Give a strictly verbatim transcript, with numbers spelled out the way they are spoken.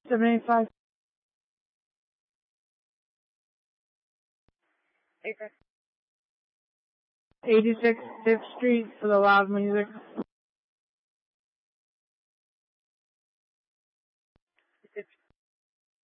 seventy-five. Acre. eighty-six Fifth Street for the loud music.